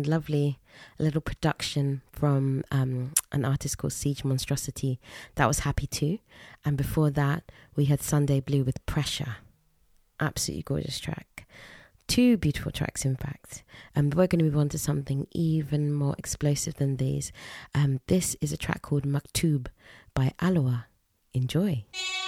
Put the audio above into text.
and lovely little production from an artist called Siege Monstrosity. That was Happy Too. And before that, we had Sunday Blue with Pressure. Absolutely gorgeous track. Two beautiful tracks, in fact. We're going to move on to something even more explosive than these. This is a track called Maktub by Aloha. Enjoy.